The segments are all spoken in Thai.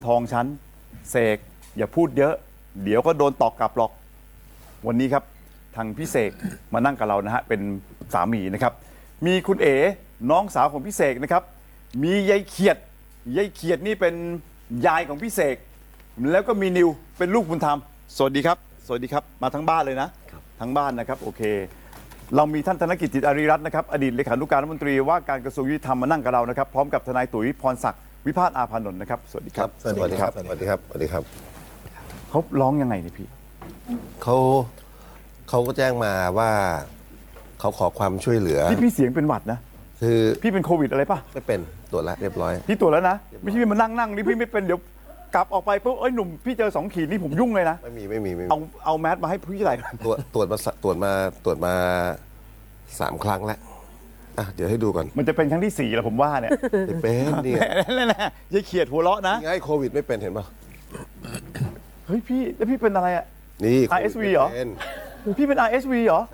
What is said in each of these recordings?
ทองฉันเสกอย่าพูดเยอะเดี๋ยวก็โดนตอกกลับหรอกวันนี้ครับทางพี่เสกมานั่งกับเรานะฮะเป็นสามีนะครับมีคุณเอ๋น้องสาวของพี่เสกนะครับมียายเขียดนี่เป็นยายของพี่เสกแล้วก็มีนิวเป็นลูกบุญธรรมสวัสดีครับสวัสดีครับมาทั้งบ้านเลยนะทั้งบ้านนะครับโอเคเรามีท่านธนกิจจิตอารีรัตน์นะครับอดีตเลขานุการรัฐมนตรีว่าการกระทรวงยุติธรรมมานั่งกับเรานะครับพร้อมกับทนายตุ๋ยพรศักดิ์วิพาทอาภานนท์นะครับสวัสดีครับสวัสดีครับสวัสดีครับสวัสดีครับเขาร้องยังไงเนี่ยพี่เขาก็แจ้งมาว่าเขาขอความช่วยเหลือพี่เสียงเป็นหวัดนะคือพี่เป็นโควิดอะไรป่ะไม่เป็นตรวจแล้วเรียบร้อยพี่ตรวจแล้วนะไม่ใช่พี่มานั่งนี่พี่ไม่เป็นเดี๋ยวกลับออกไปปุ๊บเอ้ยหนุ่มพี่เจอ2 ขีดนี่ผมยุ่งเลยนะไม่มีเอาแมสมาให้พี่ใส่ตรวจมา3 ครั้งแล้วอ่ะเดี๋ยวให้ดูก่อนมันจะเป็นครั้งที่4แล้วผมว่าเนี่ยเป็นนี่นั่นแหละยายเขียดหัวเราะนะไงโควิดไม่เป็นเห็นป่ะเฮ้ยพี่แล้วพี่เป็นอะไรอ่ะนี่ RSV เหรอพี่เป็น RSV เหรอ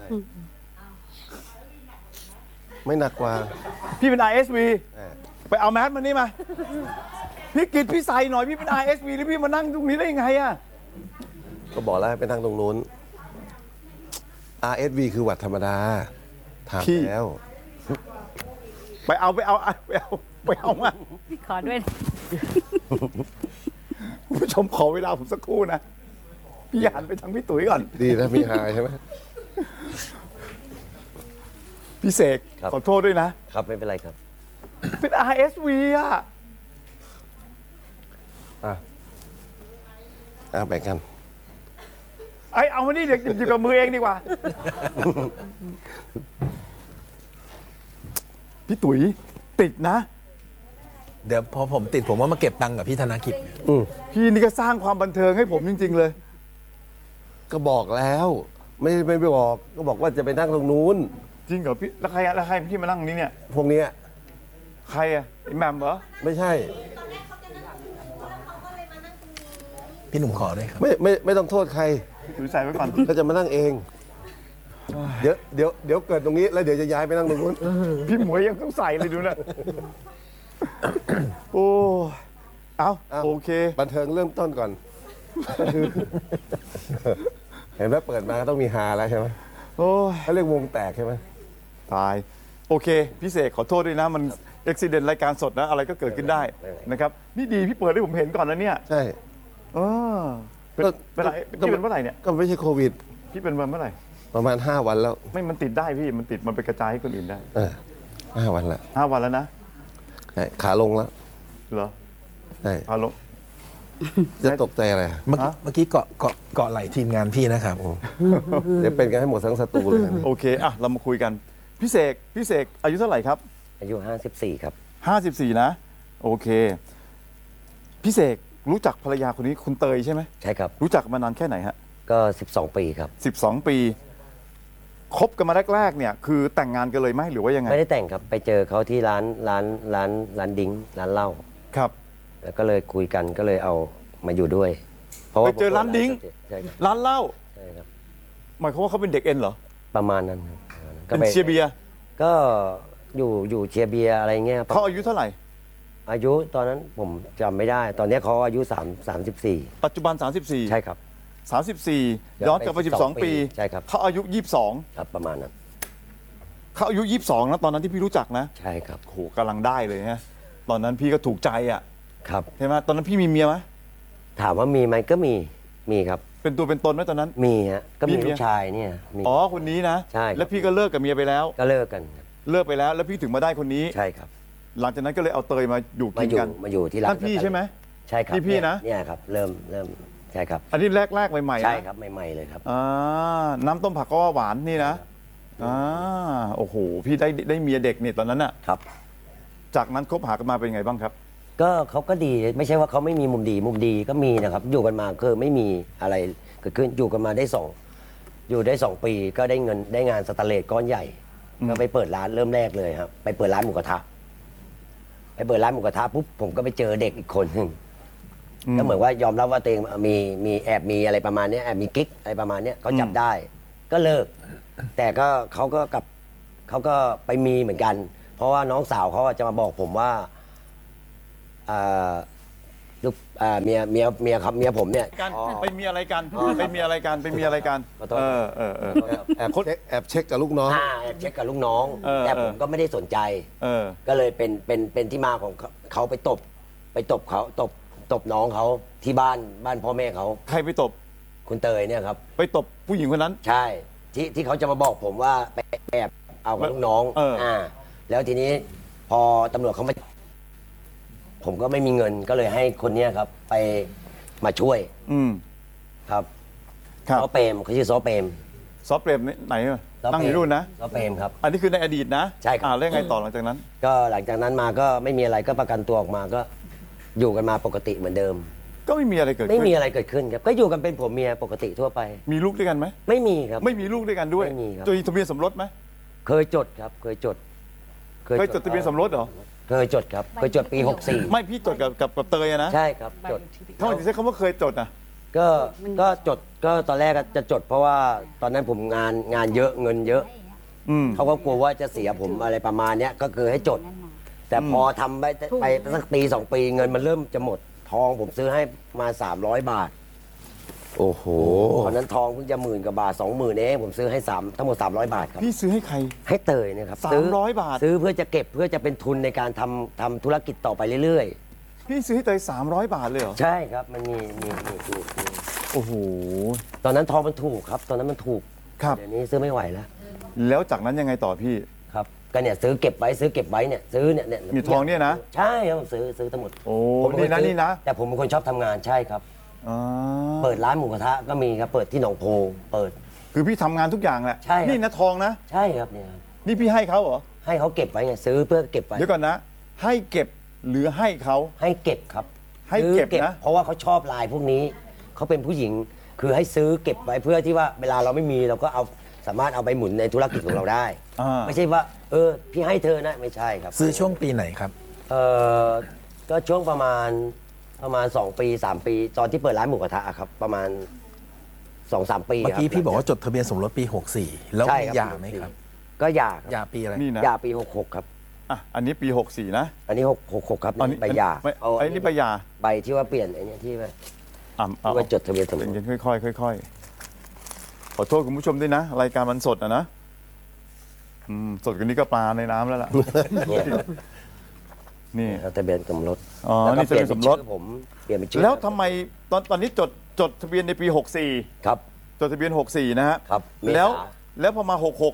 ไม่หนักกว่าพี่เป็น RSV ไปเอาแมสมานี่มาพี่กิตพี่ใส่หน่อยพี่เป็น RSV หรือพี่มานั่งตรงนี้ได้ยังไงอ่ะก็บอกแล้วไปนั่งตรงนู้น RSV คือหวัดธรรมดาถามแล้วไปเอามาขอด้วยคุณผู้ชมขอเวลาผมสักครู่นะพี่หันไปทางพี่ตุ๋ยก่อนดีนะมีหายใช่ไหมพี่เสกขอโทษด้วยนะครับไม่เป็นไรครับเป็น RSV อ่ะแบ่งกันเอามานี่เดี๋ยวอยู่กับมือเองดีกว่าพี่ตุ๋ยติดนะเดี๋ยวพอผมติดผมว่ามาเก็บตังค์กับพี่ธนกิจพี่นี่ก็สร้างความบันเทิงให้ผมจริงๆเลยก็บอกแล้วไม่บอกก็บอกว่าจะไปนั่งตรงนู้นจริงเหรอพี่แล้วใครพี่มานั่งตรงนี้เนี่ยพวกนี้ใครอะไอ้แหม่มเหรอไม่ใช่พี่หนุ่มขอด้วยครับไม่ต้องโทษใครถือใส่ไว้ก่อนก็จะมานั่งเองเดี๋ยวเกิดตรงนี้แล้วเดี๋ยวจะย้ายไปนั่งตรงนู้นพี่หมวยยังต้องใส่เลยดูนะโอ้เอาโอเคบันเทิงเริ่มต้นก่อนเห็นไหมเปิดมาต้องมีฮาแล้วใช่ไหมโอ้เขาเรียกวงแตกใช่ไหมตายโอเคพี่เสกขอโทษด้วยนะมันอุบิเหตุรายการสดนะอะไรก็เกิดขึ้นได้นะครับนี่ดีพี่เปิดให้ผมเห็นก่อนนะเนี่ยใช่เป็นไรพี่เป็นเมื่อไหร่เนี่ยก็ไม่ใช่โควิดพี่เป็นเมื่อไหร่ประมาณ5 วันแล้วไม่มันติดได้พี่มันติดมันไปกระจายให้คนอื่นได้ 5 วันแล้ว 5 วันแล้วนะขาลงแล้วเหรอใช่ขาลงจะตกใจอะไรเมื่อกี้เกาะไหลทีมงานพี่นะครับเดี๋ยวเป็นกันให้หมดทั้งสตูเลยโอเคอ่ะเรามาคุยกันพี่เสกอายุเท่าไหร่ครับอายุ54ครับ 54นะโอเคพี่เสกรู้จักภรรยาคนนี้คุณเตยใช่ไหมใช่ครับรู้จักมานานแค่ไหนฮะก็12 ปีครับ 12 ปีคบกันมาแรกๆเนี่ยคือแต่งงานกันเลยไหมหรือว่ายังไงไม่ได้แต่งครับไปเจอเขาที่ร้านดิ้งร้านเหล้าครับแล้วก็เลยคุยกันก็เลยเอามาอยู่ด้วยเพราะว่าไปเจอร้านดิ้งร้านเหล้าใช่ครับหมายความว่าเขาเป็นเด็กเอ็นเหรอประมาณนั้นเป็นเชียร์เบียร์ก็อยู่เชียร์เบียร์อะไรเงี้ยเขาอายุเท่าไหร่อายุตอนนั้นผมจำไม่ได้ตอนนี้เขาอายุ34 ปัจจุบัน34 ใช่ครับ 34ย้อนกลับไป12 ปีใช่ครับเขาอายุ22 ครับประมาณนั้นเขาอายุ22นะตอนนั้นที่พี่รู้จักนะใช่ครับโหกำลังได้เลยฮะตอนนั้นพี่ก็ถูกใจอ่ะครับใช่ไหมตอนนั้นพี่มีเมียไหมถามว่ามีไหมก็มีครับเป็นตัวเป็นตนไหมตอนนั้นมีฮะก็มีลูกชายเนี่ยอ๋อคนนี้นะใช่แล้วพี่ก็เลิกกับเมียไปแล้วก็เลิกกันไปแล้วแล้วพี่ถึงมาได้คนนี้ใช่ครับหลังจากนั้นก็เลยเอาเตยมาอยู่กินกันมาอยู่ที่ร้านท่านพี่ใช่ไหมใช่ครับพี่นะเนี่ยครับเริ่มใช่ครับอันนี้แรกใหม่ๆใช่ครับใหม่ๆเลยครับน้ำต้มผักก็หวานนี่นะโอ้โหพี่ได้เมียเด็กเนี่ยตอนนั้นอ่ะครับจากนั้นคบหากันมาเป็นไงบ้างครับก็เขาก็ดีไม่ใช่ว่าเขาไม่มีมุมดีก็มีนะครับอยู่กันมาคือไม่มีอะไรเกิดขึ้นอยู่กันมาได้2 ปีก็ได้เงินได้งานสแตนเลสก้อนใหญ่ก็ไปเปิดร้านเริ่มแรกเลยครับไปเปิดร้านหมูกระทะปุ๊บผมก็ไปเจอเด็กอีกคนหนึ่งก็เหมือนว่ายอมรับว่าตัวเองมีแอบมีอะไรประมาณนี้แอบมีกิ๊กอะไรประมาณนี้เขาจับได้ก็เลิกแต่ก็เขาก็ไปมีเหมือนกันเพราะว่าน้องสาวเขาจะมาบอกผมว่าลูกเมียครับเมียผมเนี่ยกันไปมีอะไรกันไปมีอะไรกันไปมีอะไรกันขอโทษแอบเช็คกับลูกน้องแอบเช็คกับลูกน้อง แต่ผมก็ไม่ได้สนใจเออก็เลยเป็นที่มาของเขาไปตบเขาตบน้องเขาที่บ้านพ่อแม่เขาใครไปตบคุณเตยเนี่ยครับไปตบผู้หญิงคนนั้นใช่ที่เขาจะมาบอกผมว่าไปแอบเอากับลูกน้อง แล้วทีนี้พอตำรวจเขาผมก็ไม่มีเงินก็เลยให้คนเนี้ยครับ ไปมาช่วยอืมครับครับซอเปรมเขาชื่อซอเปรมซอฟเปรมไหนซอตั้งอยู่นู่นนะซอเปรมครับอันนี้คือในอดีตนะใช่ครับแล้วไงต่อหลังจากนั้นก็หลังจากนั้นมาก็ไม่มีอะไรก็ประกันตัวออกมาก็อยู่กันมาปกติเหมือนเดิมก็ไม่มีอะไรเกิดไม่ขึ้นมีอะไรเกิดขึ้นครับ ก็อยู่กันเป็นผัวเมียปกติทั่วไปมีลูกด้วยกันไหมไม่มีครับไม่มีลูกด้วยกันด้วยไม่มีครับจดทะเบียนสมรสไหมเคยจดครับ เคยจดเคยจดทะเบียนสมรสเหรอเคยจดครับเคยจดปีไม่พี่จดกับเตยอะนะ 64ใช่ครับจดทำไมถึงใช้คำว่าเคยจดอ่ะก็จดก็ตอนแรกจะจด เพราะว่าตอนนั้นผมงานเยอะเงินเยอะอืมเขาก็กลัวว่าจะเสียผมอะไรประมาณเนี้ยก็คือให้จด แต่พอทำไปสักปี 2 ปีเงินมันเริ่มจะหมด ทองผมซื้อให้มา300 บาทโอ้โหตอนนั้นทองเพิ่งจะ10,000 กว่าบาท 20,000เองผมซื้อให้ทั้งหมด300 บาทครับพี่ซื้อให้ใครให้เตยเนี่ยครับ 300 บาทซื้อเพื่อจะเก็บเพื่อจะเป็นทุนในการทำธุรกิจต่อไปเรื่อยพี่ซื้อให้เตย300 บาทเลยเหรอๆ ใช่ครับมันมีโอ้โหตอนนั้นทองมันถูกครับ ตอนนั้นมันถูกครับเดี๋ยวนี้ซื้อไม่ไหวแล้วแล้วจากนั้นยังไงต่อพี่ครับก็เนี่ยซื้อเก็บไว้เนี่ยซื้อเนี่ยมีทองเนี่ยนะใช่ครับผมซื้อทั้งหมดโอ้ผมเป็คนี่นะซื้อนี่นะแต่ผมเป็นคนชอบทำงานใช่ครับอ่าเปิดร้านหมูกระทะก็มีครับเปิดที่หนองโพเปิดคือพี่ทำงานทุกอย่างแหละใช่ครับนี่นะทองนะใช่ครับเนี่ยครับนี่พี่ให้เขาเหรอให้เขาเก็บไว้ไงซื้อเพื่อเก็บไว้เดี๋ยวก่อนนะ ให้เก็บหรือให้เขาให้เก็บครับให้เก็บซื้อนะเพราะว่าเขาชอบลายพวกนี้เขาเป็นผู้หญิงคือให้ซื้อเก็บไว้เพื่อที่ว่าเวลาเราไม่มีเราก็เอาสามารถเอาไปหมุนในธุรกิจของเราได้อ่าไม่ใช่ว่าพี่ให้เธอนะไม่ใช่ครับซื้อช่วงปีไหนครับเออก็ช่วงประมาณ2 ปี 3 ปี ตอนที่เปิดร้านหมูกระทะครับประมาณ 2-3 ปีเมื่อครับกี้พี่บอกว่าจดทะเบียนสมรสปี 64 แล้วใช่มีครับหย่าไหมครับก็หย่าครับหย่าปีอะไรนี่นะหย่าปี 66 ครับอ่ะอันนี้ปี 64 นะอันนี้66ครับอันนี้ใบหย่าไม่เอาไอ้นี่ใบหย่าใบที่ว่าเปลี่ยนไอ้เนี่ยที่ว่าเอาที่ว่าจดทะเบียนสมรสเย็นๆค่อยๆค่อยๆขอโทษคุณผู้ชมด้วยนะ รายการมันสดนะสดกว่านี้ก็ปลาในน้ำแล้วล่ะเนี่ยครับนี่ครับทะเบียนสมรสอ๋อแล้วก็นี่ทะเบียนสมรสเปลี่ยนเป็นชื่อผมเปลี่ยนเป็นชื่อแล้วทำไมตอนนี้จดทะเบียนในปีครับ 64 จดทะเบียน 64 นะฮะครับเมษาแล้วพอมา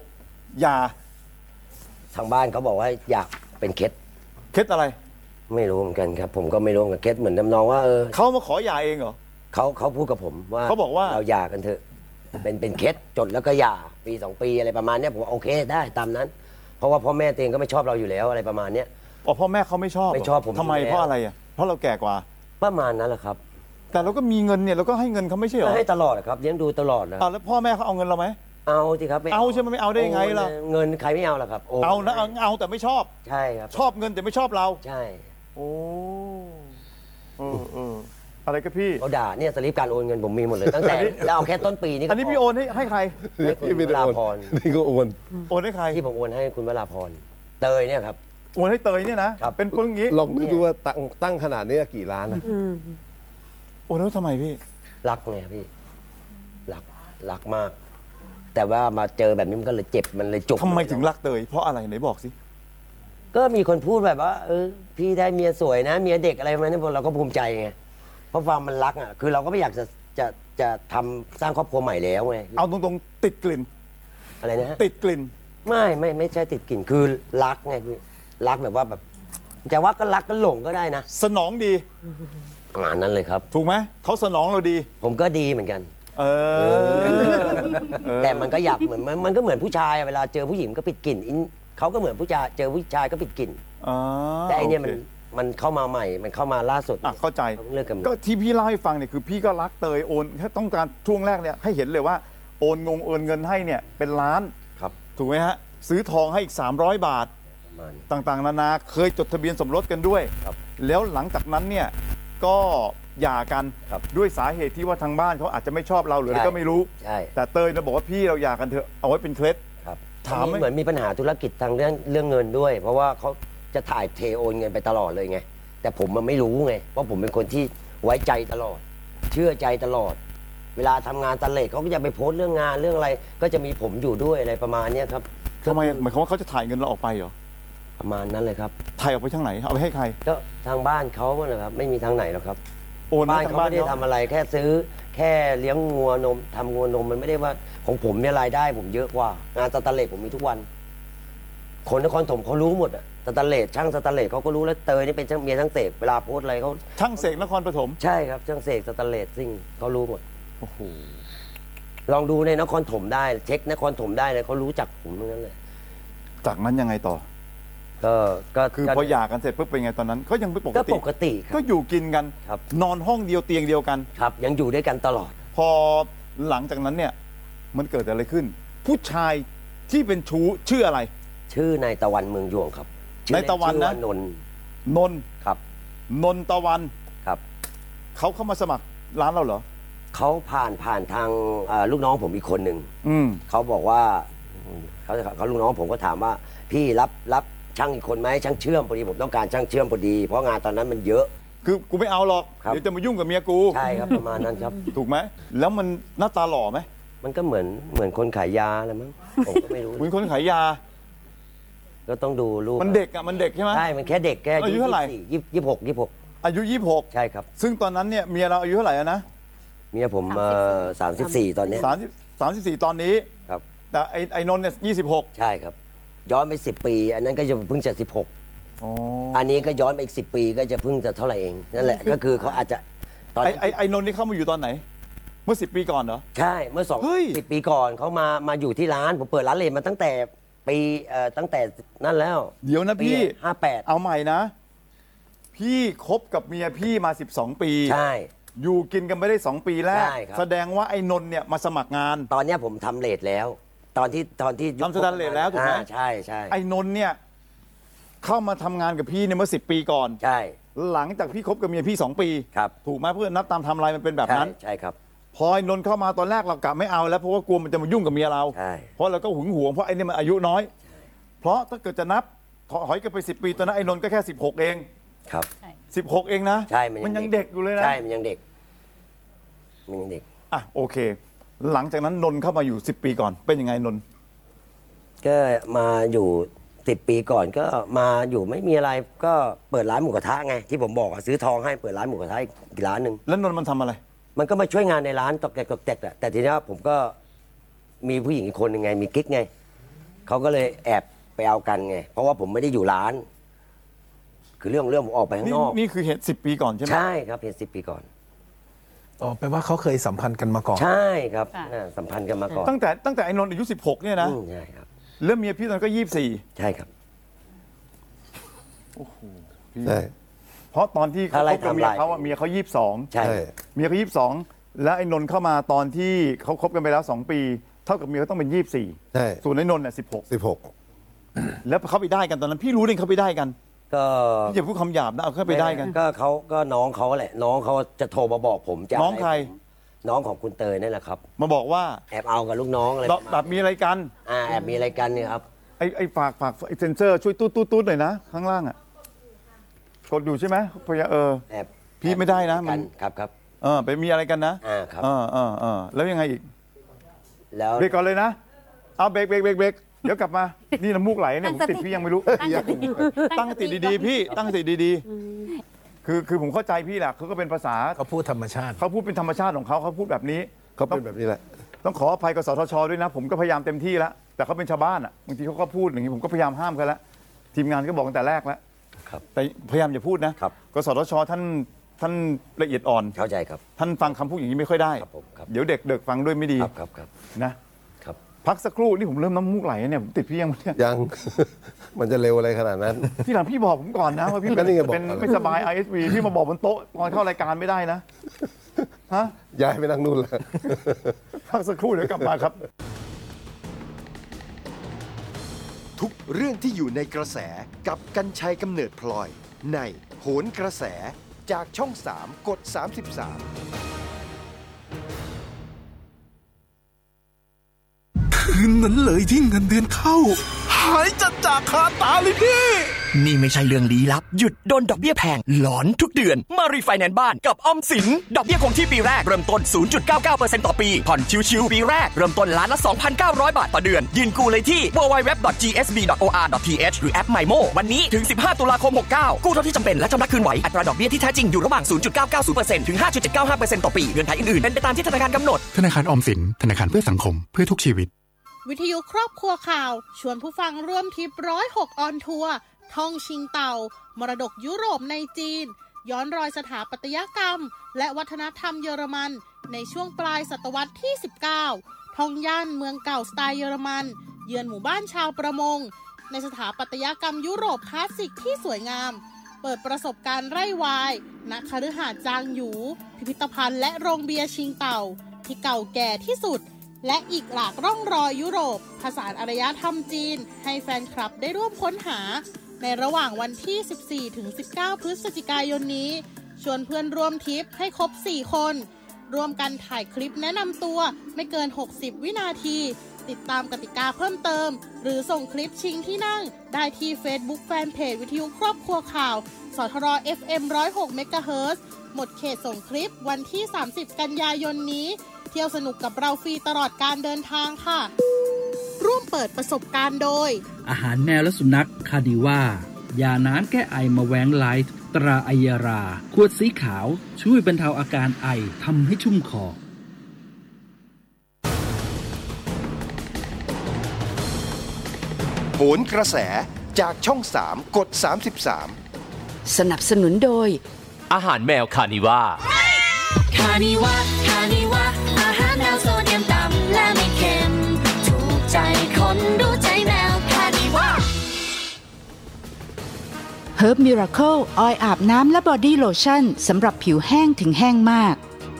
66หย่าทางบ้านเขาบอกว่าอยากเป็นเคสเคล็ดอะไรไม่รู้เหมือนกันครับ ผมก็ไม่รู้เหมือนกันเคสเหมือนทำนองว่าเขามาขอหย่าเองเหรอเขาพูดกับผมว่าเขาบอกว่าเราหย่ากันเถอะเป็นเคสจดแล้วก็หย่าปี 2 ปีอะไรประมาณเนี้ยผมว่าโอเคได้ตามนั้น เพราะว่าพ่อแม่ตัวเองก็ไม่ชอบเราอยู่แล้วอะไรประมาณเนี้ยอ๋อพ่อแม่เขาไม่ชอบเหรไม่ชอบผมทำไมอยู่แล้วเพราะอะไรอ่ะเพราะเราแก่กว่าประมาณนั้นแหละครับแต่เราก็มีเงินเนี่ยเราก็ให้เงินเขาไม่ใช่เหรอก็ให้ตลอดอะครับเลี้ยงดูตลอดนะอ้าวแล้วพ่อแม่เขาเอาเงินเราไหมเอาสิครับเอาใช่ไหมไม่เอาได้ยังไงล่ะเงินใครไม่เอาล่ะครับโเอานะเอาแต่ไม่ชอบใช่ครับชอบเงินแต่ไม่ชอบเราใช่โอ้อะไรก็พี่เขาด่าเนี่ยสลิปการโอนเงินผมมีหมดเลยตั้งแต่แล้วเอาแค่ต้นปีนี้ก็อันนี้พี่โอนให้ใครให้คุณนี่ไม่วได้ราโอนพรนี่ก็โอนโอนให้ใครที่ผมโอนให้คุณวราพรเตยเนี่ยครับโอนให้เตยเนี่ยนะครับ เป็นปึ้งอย่างงี้ลองนึกดูว่าตั้งขนาดนี้กี่ล้านนะโอนแล้วทำไมพี่รักไงพี่รักมาก แต่ว่ามาเจอแบบนี้มันก็เลยเจ็บมันเลยจุกทำไมถึงรักเตยเพราะอะไรไหนบอกสิก็มีคนพูดแบบว่าพี่ได้เมียสวยนะเมียเด็กอะไรประมาณนี้เราก็ภูมิใจไงเพราะความมันรักอ่ะคือเราก็ไม่อยากจะทำสร้างครอบครัวใหม่แล้วไงเอาตรงๆติดกลิ่นอะไรนะฮะติดกลิ่นไม่ใช่ติดกลิ่นคือรักไงคือรักแบบว่าแบบจะว่าก็รักก็หลงก็ได้นะสนองดีประมาณนั้นเลยครับถูกไหมเขาสนองเราดีผมก็ดีเหมือนกันเออแต่มันก็อยากเหมือนมันก็เหมือนผู้ชายอะเวลาเจอผู้หญิงก็ปิดกลิ่นเขาก็เหมือนผู้ชายเจอผู้ชายก็ปิดกลิ่นอ๋อแต่ไอเนี่ยโคมันเข้ามาใหม่มันเข้ามาล่าสุดอ่ะเข้าใจเลิกกันก็ที่พี่เล่าให้ฟังเนี่ยคือพี่ก็รักเตยโอนแค่ต้องการช่วงแรกเนี่ยให้เห็นเลยว่าโอนเงินให้เนี่ยเป็นล้านครับถูกไหมฮะซื้อทองให้อีก300 บาทประมาณต่างๆนานาเคยจดทะเบียนสมรสกันด้วยครับแล้วหลังจากนั้นเนี่ยก็หย่ากันครับด้วยสาเหตุที่ว่าทางบ้านเขาอาจจะไม่ชอบเราหรืออะไรใช่ก็ไม่รู้ใช่แต่เตยเนี่ยบอกว่าพี่เราหย่ากันเถอะเอาไว้เป็นเคล็ดครับถามไหมเหมือนมีปัญหาธุรกิจทางเรื่องเงินด้วย เพราะว่าเขาจะถ่ายเทโอนเงินไปตลอดเลยไงแต่ผมมันไม่รู้ไงเพราะผมเป็นคนที่ไว้ใจตลอด เชื่อใจตลอด เวลาทำงานตะเลดเขาก็จะไปโพสต์เรื่องงานเรื่องอะไร ก็จะมีผมอยู่ด้วยอะไรประมาณเนี้ยครับทำไมหมายความว่าเขาจะถ่ายเงินเราออกไปเหรอประมาณนั้นเลยครับถ่ายออกไปทางไหนเอาไปให้ใครก็ทางบ้านเขาแหละครับไม่มีทางไหนหรอกครับโอนมาบ้านทางเขาบ้านไม่ได้เขาทำอะไรแค่ซื้อแค่เลี้ยงงัวนมทำงัวนมมันไม่ได้ว่าของผมเนี่ยรายได้ผมเยอะกว่างานสแตนเลสผมมีทุกวัน คนนครถมเขารู้หมดอะสแตนเลสช่างสแตนเลสเขาก็รู้แล้วเตยนี่เป็นช่างเมียช่างเสกเวลาโพสต์อะไรเขาช่างเสกนครปฐมใช่ครับช่างเสกสแตนเลสซิ่งเขารู้หมดโอ้โหลองดูในนครถมได้เช็คนครถมได้เลยเขารู้จักผมทั้งนั้นเลยจากนั้นยังไงต่อก็คือพอหย่ากันเสร็จปุ๊บเป็นไงตอนนั้นเขายังไม่ปกก็ติปกติคก็รับอยู่กินกันครับนอนห้องเดียวเตียงเดียวกันครับยังอยู่ด้วยกันตลอดพอหลังจากนั้นเนี่ยมันเกิดอะไรขึ้น ผู้ชายที่เป็นชู้ชื่ออะไรชื่อนายตะวันเมืองยวงครับชื่อเล่นายตะวันนะชื่อานนท์นนท์ครับนนตะวันครับเขาเข้ามาสมัครร้านเราเหรอเขาผ่านทางลูกน้องผมอีกคนหนึ่งอืมเขาบอกว่าเขาลูกน้องผมก็ถามว่าพี่รับช่างอีกคนไหมช่างเชื่อมพอดีผมต้องการช่างเชื่อมพอดีเพราะงานตอนนั้นมันเยอะคือกูไม่เอาหรอกครับเดี๋ยวจะมายุ่งกับเมียกูใช่ครับประมาณนั้นครับถูกไหมแล้วมันหน้าตาหล่อไหมมันก็เหมือนคนขายยาอะไรมั้งผมก็ไม่รู้เหมือนคนขายยาก็ต้องดูรูปมันเด็กอ่ะมันเด็กใช่ไหมใช่มันแค่เด็กแค่อายุเท่าไหร่ 26 อายุใช่ครับ 26 ซึ่งตอนนั้นเนี่ยเมียเราอายุเท่าไหร่อะนะเมียผม34 ตอนเนี้ย 34 ตอนนี้ครับแต่ไอ้นนท์เนี่ย26 ใช่ครับ ย้อนไป10 ปี อันนั้นก็จะเพิ่งจะ16 อ๋ออันนี้ก็ย้อนไปอีก10 ปีก็จะเพิ่งจะเท่าไหร่เองนั่นแหละก็คือเขาอาจจะตอนไอ้นนท์นี่เข้ามาอยู่ตอนไหน เมื่อ10 ปีก่อนเหรอใช่เมื่อเฮ้ย 10 ปีก่อนเขามาอยู่ที่ร้านผมเปิดร้านเลนมาตั้งแต่ปีตั้งแต่นั่นแล้วเดี๋ยวนะพี่ปี58 เอาใหม่นะ พี่คบกับเมียพี่มา12 ปีใช่อยู่กินกันไม่ได้2 ปีแรกใช่ครับแสดงว่าไอ้นนท์เนี่ยมาสมัครงานตอนเนี้ยผมทำเลทแล้ว ตอนที่ทำสแตนเลสแล้วถูกไหมใช่ใช่ไอ้นนท์เนี่ยเข้ามาทำงานกับพี่เนี่ยเมื่อ10 ปีก่อนใช่หลังจากพี่คบกับเมียพี่2 ปีครับถูกไหมเพื่อนนับตามไทำลายมันเป็นแบบนั้นใช่ครับพอไอ้นนท์เข้ามาตอนแรกเรากะไม่เอาแล้วเพราะว่ากลัวมันจะมายุ่งกับเมียเราใช่เพราะเราก็หึงหวงเพราะไอ้นี่มันอายุน้อย เพราะถ้าเกิดจะนับถอยกันไป10 ปีตอนนั้นไอ้นนท์ก็แค่16เองครับ 16 เองนะใช่มันยังเด็กอยู่เลยนะใช่มันยังเด็กมันยังเด็กอ่ะโอเค หลังจากนั้นนนท์เข้ามาอยู่10 ปีก่อนเป็นยังไงนนท์ก็มาอยู่10 ปีก่อนก็มาอยู่ไม่มีอะไรก็เปิดร้านหมูกระทะไงที่ผมบอกอะซื้อทองให้เปิดร้านหมูกระทะอีกร้านหนึ่งแล้วนนท์มันทำอะไรมันก็มาช่วยงานในร้านตอกแตกตอกแตกแหละแต่ทีนี้ผมก็มีผู้หญิงอีกคนยังไงมีกิ๊กไงเขาก็เลยแอบไปเอากันไงเพราะว่าผมไม่ได้อยู่ร้าน คือเรื่องผมออกไปข้างนอกนี่คือเหตุ10 ปีก่อนใช่ไหมใช่ครับเพียง10 ปีก่อนอ๋อแปลว่าเขาเคยสัมพันธ์กันมาก่อนใช่ครับค่ะสัมพันธ์กันมาก่อนตั้งแต่ไอ้นนท์อายุ16เนี่ยนะใช่ครับแล้วเมียพี่ตอนนนก็24 ใช่ครับใช่เพราะตอนที่เขาอะไรคบกับเมียทำลายเขาอะเมียเขา22 ใช่ใช่เมียเขา22 แล้วไอ้นนท์เข้ามาตอนที่เขาคบกันไปแล้ว2 ปี เท่ากับเมียเขาต้องเป็น24 ใช่ส่วนไอ้นนท์เนี่ย16 16 แล้วเขาไปได้กันตอนนั้นพี่รู้เลยเขาไปได้กันก็พี่อย่าพูดคำหยาบนะเอาเขาไปได้กันก็น้องเขาแหละ น้องเขาจะโทรมาบอกผมจะน้องใครน้องของคุณเตยนั่นแหละครับมาบอกว่าแอบเอากับลูกน้องอะไรเราประมาณแบบมีอะไรกันแอบมีอะไรกันเนี่ยครับไอ้ฝากไอ้เซนเซอร์ช่วยตู้หน่อยนะ ข้างล่างอ่ะกดอยู่ใช่ไหมพยาแอบพี่ไม่ได้นะมันครับไปมีอะไรกันนะครับแล้วยังไงอีกแล้วเบรกก่อนเลยนะเอาเบรกเดี๋ยวกลับมา นี่น้ำมูกไหลเนี่ยผมติดพี่ยังไม่รู้ ตั้งสติดีๆพี่ตั้งสติดีๆคือผมเข้าใจพี่แหละเขาก็เป็นภาษาเขาพูดธรรมชาติเขาพูดเป็นธรรมชาติของเขาพูดแบบนี้เขาเป็นแบบนี้แหละต้องขออภัยกับสทชด้วยนะ ผมก็พยายามเต็มที่แล้วแต่เขาเป็นชาวบ้านอ่ะบางทีเขาก็พูดอย่างนี้ผมก็พยายามห้ามเขาแล้วทีมงานก็บอกตั้งแต่แรกแล้วครับแต่พยายามอย่าพูดนะครับ กสทชท่านละเอียดอ่อนเข้าใจครับท่านฟังคำพูดอย่างนี้ไม่ค่อยได้ครับผมครับเดี๋ยวเด็กฟังด้วยไม่ดีครับนะครับ พักสักครู่นี่ผมเริ่มน้ำมูกไหลเนี่ยผมติดพี่ยังเนี่ยยัง มันจะเร็วอะไรขนาดนั้นที่หลังพี่บอกผมก่อนนะว่าพี่ก็นี่ไงบอกเป็นไม่สบาย ISV พี่มาบอกบนโต๊ะตอนเข้ารายการไม่ได้นะฮะย้ายไปนั่งนู่นแล้วพักสักครู่เดี๋ยวกลับมาครับทุกเรื่องที่อยู่ในกระแสกับกรรชัยกำเนิดพลอยในโหนกระแสจากช่อง 3 กด 33 คืนนั้นเลยที่เงินเดือนเข้า หายจากคาตาเลยพี่นี่ไม่ใช่เรื่องลี้ลับหยุดโดนดอกเบี้ยแพงหลอนทุกเดือนมารีไฟแนนซ์บ้านกับออมสินดอกเบี้ยคงที่ปีแรกเริ่มต้น 0.99% ต่อปีผ่อนชิวๆปีแรกเริ่มต้นล้านละ 2,900 บาทต่อเดือนยื่นกู้เลยที่ www.gsb.or.th หรือแอป MyMo วันนี้ถึง 15 ตุลาคม 69 กู้เท่าที่จำเป็นและชำระคืนไหวอัตราดอกเบี้ยที่แท้จริงอยู่ระหว่าง 0.990% ถึง 5.795% ต่อปีเงื่อนไขอื่นๆเป็นไปตามที่ธนาคารกำหนดธนาคารออมสินธนาคารเพื่อสังคมเพื่อทุกชีวิตวิทยุครอบครัวข่าวชวนผู้ฟังร่วมทริป106ออนทัวร์ท่องชิงเต่ามรดกยุโรปในจีนย้อนรอยสถาปัตยกรรมและวัฒนธรรมเยอรมันในช่วงปลายศตวรรษที่ 19 ท่องย่านเมืองเก่าสไตล์เยอรมันเยือนหมู่บ้านชาวประมงในสถาปัตยกรรมยุโรปคลาสสิกที่สวยงามเปิดประสบการณ์ไร่วายณคฤหาสน์จางหยูพิพิธภัณฑ์และโรงเบียร์ชิงเต่าที่เก่าแก่ที่สุดและอีกหลากร่องรอยยุโรปผสานอารยธรรมจีนให้แฟนคลับได้ร่วมค้นหาในระหว่างวันที่ 14-19 พฤศจิกายนนี้ชวนเพื่อนร่วมทริปให้ครบ 4 คนร่วมกันถ่ายคลิปแนะนำตัวไม่เกิน 60 วินาทีติดตามกติกาเพิ่มเติมหรือส่งคลิปชิงที่นั่งได้ที่ Facebook Fanpage วิทยุครอบครัวข่าวสทร FM 106 เมกะเฮิรตซ์หมดเขตส่งคลิปวันที่ 30 กันยายนนี้เที่ยวสนุกกับเราฟรีตลอดการเดินทางค่ะร่วมเปิดประสบการณ์โดยอาหารแมวและสุนัขคาดิว่ายาน้ำแก้ไอมาแวงไลท์ตราไอยาราขวดสีขาวช่วยบรรเทาอาการไอทำให้ชุ่มคอโหนกระแสจากช่อง 3 กด 33 สนับสนุนโดยอาหารแมวคานิว่าคานิว่าอาหารแมวโซเดียมต่ำและไม่เค็มถูกใจคนดูใจแมวคานิว่า Herb Miracle ออยล์อาบน้ำและบอดี้โลชั่นสำหรับผิวแห้งถึงแห้งมาก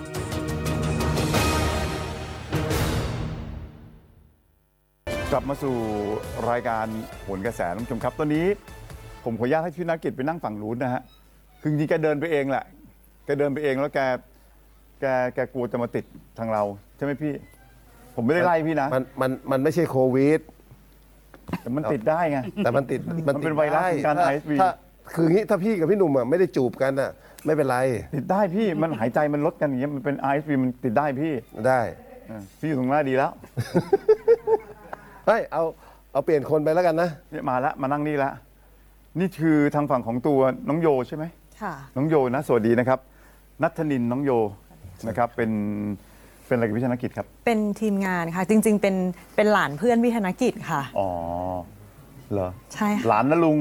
กลับมาสู่รายการโหนกระแสท่านผู้ชมครับตอนนี้ผมขออนุญาตให้พี่นักกิจไปนั่งฝั่งนู้นนะฮะคือจริงๆแกเดินไปเองแหละแกเดินไปเองแล้วแกกลัวจะมาติดทางเราใช่ไหมพี่ผมไม่ได้ไล่พี่นะมันไม่ใช่โควิดแต่มันติดได้ไงแต่มันติดมันเป็นไวรัสการ ISV คืองี้ถ้าพี่กับพี่หนุ่มไม่ได้จูบกันอ่ะไม่เป็นไรติดได้พี่มันหายใจมันลดกันอย่างเงี้ยมันเป็น ISV มันติดได้พี่ได้พี่อยู่ตรงหน้าดีแล้วเฮ้ยเอาเปลี่ยนคนไปแล้วกันนะเนี่ยมาแล้วมานั่งนี่แล้วนี่คือทางฝั่งของตัวน้องโยใช่ไหมค่ะน้องโยนะสวัสดีนะครับณัฐนินน้องโยนะครับเป็นอะไรกับพี่ธนกิจครับเป็นทีมงานค่ะจริงๆเป็นหลานเพื่อนพี่ธนกิจค่ะอ๋อเหรอใช่หลานนะลุง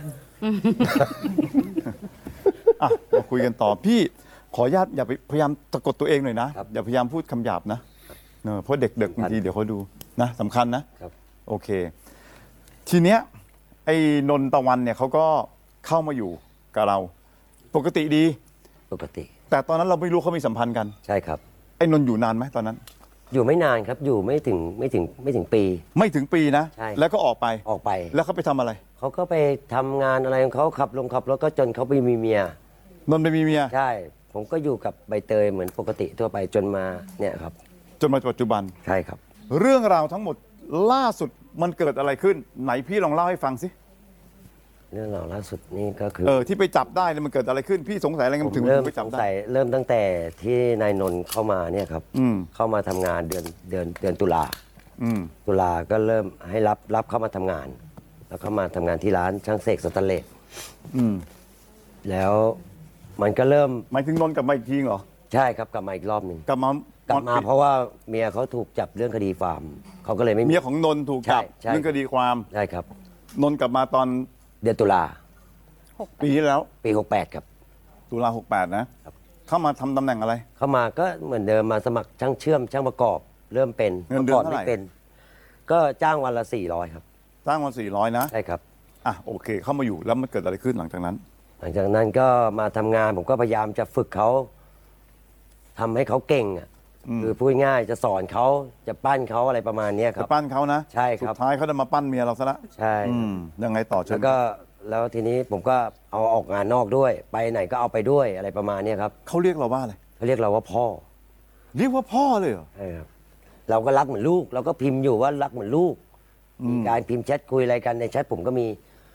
อ่ะมาคุยกันต่อพี่ขออนุญาตอย่าไปพยายามสะกดตัวเองหน่อยนะอย่าพยายามพูดคำหยาบนะเพราะเด็กๆบางทีเดี๋ยวเขาดูนะสำคัญนะโอเคทีเนี้ยไอ้นนตะวันเนี่ยเขาก็เข้ามาอยู่กับเราปกติดีปกติแต่ตอนนั้นเราไม่รู้เขามีสัมพันธ์กันใช่ครับไอ้นนอยู่นานไหมตอนนั้นอยู่ไม่นานครับอยู่ไม่ถึงปีไม่ถึงปีนะแล้วก็ออกไปแล้วเขาไปทำอะไรเขาก็ไปทำงานอะไรของเขาขับรถก็จนเขาไปมีเมียนนไปมีเมียใช่ผมก็อยู่กับใบเตยเหมือนปกติทั่วไปจนมาเนี่ยครับจนมาปัจจุบันใช่ครับเรื่องราวทั้งหมดล่าสุดมันเกิดอะไรขึ้นไหนพี่ลองเล่าให้ฟังสิเรื่องราวล่าสุดนี่ก็คือที่ไปจับได้เนี่ยมันเกิดอะไรขึ้นพี่สงสัยอะไรกันถึงไปจับได้เริ่มตั้งแต่ที่นายนนท์เข้ามาเนี่ยครับเข้ามาทำงานเดือนตุลาก็เริ่มให้รับเข้ามาทำงานแล้วเข้ามาทำงานที่ร้านช่างเสกสแตนเลสแล้วมันก็เริ่มหมายถึงนนท์กลับมาอีกทีเหรอใช่ครับกลับมาอีกรอบหนึ่งกลับมาเพราะว่าเมียเขาถูกจับเรื่องคดีฟาร์มเขาก็เลยไม่เมียของนนท์ถูกจับเรื่องคดีความใช่ครับนนท์กลับมาตอนเดือนตุลาปีที่แล้วปี68ครับตุลา68นะเข้ามาทำตำแหน่งอะไรเข้ามาก็เหมือนเดิมมาสมัครช่างเชื่อมช่างประกอบเริ่มเป็นเงินเดือนเท่าไหร่ก็จ้างวันละ400ครับจ้างวัน400นะใช่ครับโอเคเข้ามาอยู่แล้วมันเกิดอะไรขึ้นหลังจากนั้นก็มาทำงานผมก็พยายามจะฝึกเขาทำให้เขาเก่งคือพูดง่ายจะสอนเขาจะปั้นเขาอะไรประมาณนี้ครับจะปั้นเขานะใช่ครับสุดท้ายเขาจะมาปั้นเมียเราซะละใช่ยังไงต่อเชิญแล้วทีนี้ผมก็เอาออกงานนอกด้วยไปไหนก็เอาไปด้วยอะไรประมาณนี้ครับเขาเรียกเราว่าอะไรเขาเรียกเราว่าพ่อเรียกว่าพ่อเลยเหรอใช่ครับเราก็รักเหมือนลูกเราก็พิมพ์อยู่ว่ารักเหมือนลูกมีการพิมพ์แชทคุยอะไรกันในแชทผมก็มี